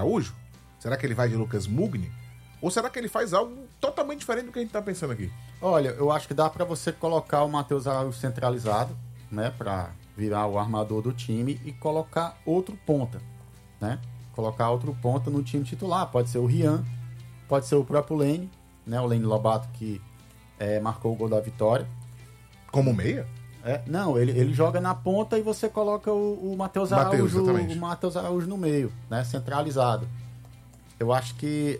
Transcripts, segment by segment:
Araújo? Será que ele vai de Lucas Mugni? Ou será que ele faz algo totalmente diferente do que a gente tá pensando aqui? Olha, eu acho que dá para você colocar o Matheus Araújo centralizado, né, para virar o armador do time e colocar outro ponta, né? Colocar outro ponta no time titular. Pode ser o Rian, pode ser o próprio Lene, né? O Lene Lobato que marcou o gol da vitória. Como meia? Não, ele joga na ponta e você coloca o Matheus Araújo, o Matheus Araújo no meio, né? Centralizado. Eu acho que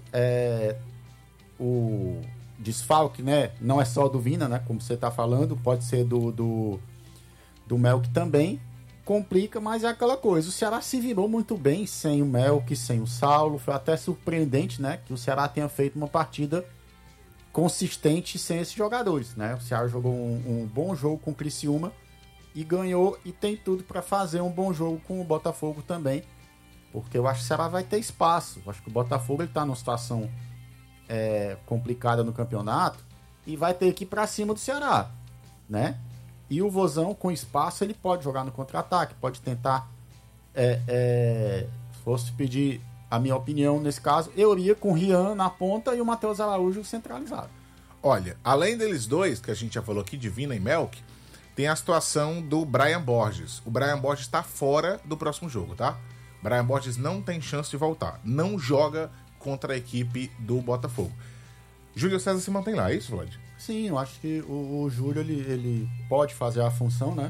o desfalque, né? Não é só do Vina, né? Como você está falando, pode ser do Melk também. Complica, mas é aquela coisa. O Ceará se virou muito bem sem o Melk, sem o Saulo. Foi até surpreendente, né? Que o Ceará tenha feito uma partida consistente sem esses jogadores, né? O Ceará jogou um bom jogo com o Criciúma e ganhou, e tem tudo para fazer um bom jogo com o Botafogo também, porque eu acho que o Ceará vai ter espaço. Eu acho que o Botafogo ele tá numa situação complicada no campeonato e vai ter que ir para cima do Ceará, né? E o Vozão, com espaço, ele pode jogar no contra-ataque, pode tentar se fosse pedir a minha opinião nesse caso, eu iria com o Rian na ponta e o Matheus Araújo centralizado. Olha, além deles dois, que a gente já falou aqui, de Vina e Melk, tem a situação do Brian Borges. O Brian Borges está fora do próximo jogo, tá? O Brian Borges não tem chance de voltar. Não joga contra a equipe do Botafogo. Júlio César se mantém lá, é isso, Vlad? Sim, eu acho que o Júlio ele pode fazer a função, né?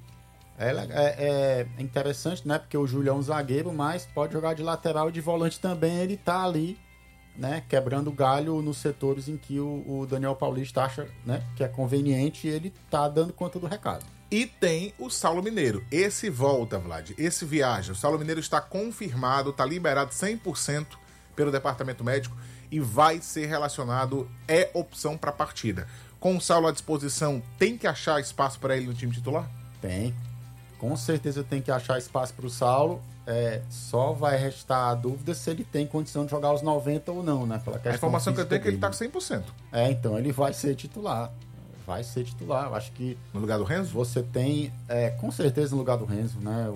É interessante, né? Porque o Júlio é um zagueiro, mas pode jogar de lateral e de volante também. Ele tá ali, né? Quebrando galho nos setores em que o Daniel Paulista acha, né, que é conveniente, e ele tá dando conta do recado. E tem o Saulo Mineiro. Esse volta, Vlad. Esse viaja. O Saulo Mineiro está confirmado, está liberado 100% pelo departamento médico e vai ser relacionado, é opção para a partida. Com o Saulo à disposição, tem que achar espaço para ele no time titular? Tem. Com certeza tem que achar espaço para o Saulo. Só vai restar a dúvida se ele tem condição de jogar os 90 ou não, né? Pela a informação que eu tenho é que ele tá com 100%. Então ele vai ser titular. Vai ser titular. Eu acho que... No lugar do Renzo? Você tem... com certeza no lugar do Renzo, né?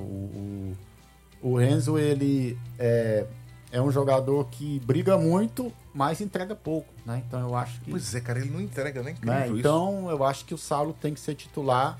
O Renzo, ele é um jogador que briga muito, mas entrega pouco, né? Então eu acho que... Pois é, cara, ele não entrega, né? Incrível isso. Então eu acho que o Saulo tem que ser titular.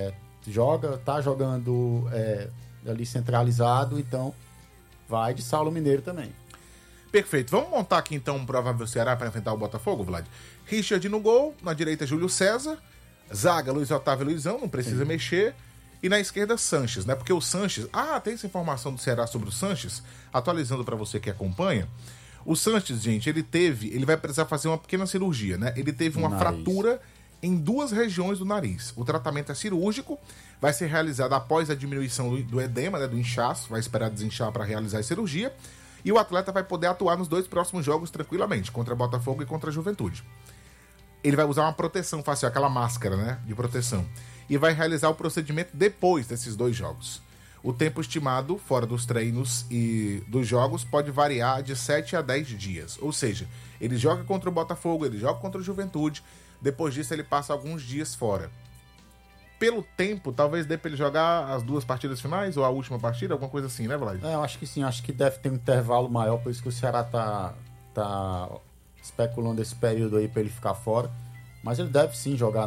Tá jogando ali centralizado, então vai de Saulo Mineiro também. Perfeito. Vamos montar aqui então um provável Ceará para enfrentar o Botafogo, Vlad? Richard no gol, na direita Júlio César, zaga Luiz Otávio e Luizão, não precisa mexer, e na esquerda Sanches, né? Porque o Sanches... tem essa informação do Ceará sobre o Sanches, atualizando para você que acompanha. O Sanches, gente, ele vai precisar fazer uma pequena cirurgia, né? Ele teve uma fratura em 2 regiões do nariz. O tratamento é cirúrgico, vai ser realizado após a diminuição do edema, né, do inchaço, vai esperar desinchar para realizar a cirurgia, e o atleta vai poder atuar nos 2 próximos jogos tranquilamente, contra Botafogo e contra a Juventude. Ele vai usar uma proteção facial, aquela máscara, né, de proteção, e vai realizar o procedimento depois desses 2 jogos. O tempo estimado, fora dos treinos e dos jogos, pode variar de 7 a 10 dias. Ou seja, ele joga contra o Botafogo, ele joga contra a Juventude, depois disso ele passa alguns dias fora. Pelo tempo, talvez dê pra ele jogar as 2 partidas finais ou a última partida, alguma coisa assim, né, Vlad? Eu acho que sim, acho que deve ter um intervalo maior, por isso que o Ceará tá especulando esse período aí pra ele ficar fora. Mas ele deve sim jogar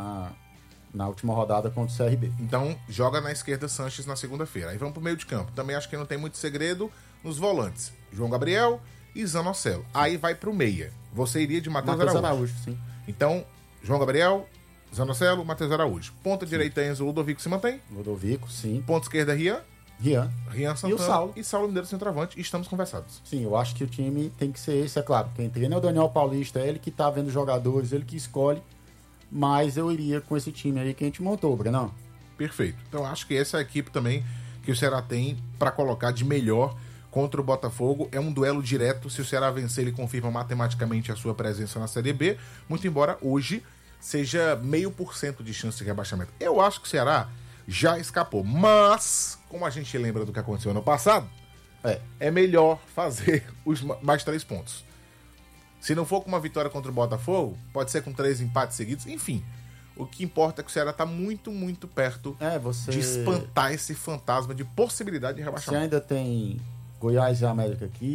na última rodada contra o CRB. Então, joga na esquerda Sanches na segunda-feira. Aí vamos pro meio de campo. Também acho que não tem muito segredo nos volantes. João Gabriel e Zanocelo. Aí vai pro meia. Você iria de Matheus Araújo, sim. Então, João Gabriel, Zanocelo, Matheus Araújo. Ponta direita, Enzo Ludovico se mantém? Ludovico, sim. Ponta esquerda, Rian Santana e o Saulo. E Saulo Mineiro centroavante. E estamos conversados. Sim, eu acho que o time tem que ser esse, é claro. Quem treina é o Daniel Paulista, é ele que tá vendo jogadores, ele que escolhe. Mas eu iria com esse time aí que a gente montou, Brenão. Perfeito. Então acho que essa é a equipe também que o Ceará tem para colocar de melhor contra o Botafogo. É um duelo direto. Se o Ceará vencer, ele confirma matematicamente a sua presença na Série B. Muito embora hoje seja 0,5% de chance de rebaixamento. Eu acho que o Ceará já escapou. Mas, como a gente lembra do que aconteceu ano passado, é melhor fazer os mais 3 pontos. Se não for com uma vitória contra o Botafogo, pode ser com 3 empates seguidos. Enfim, o que importa é que o Ceará está muito, muito perto de espantar esse fantasma de possibilidade de rebaixamento. Você ainda tem Goiás e América aqui,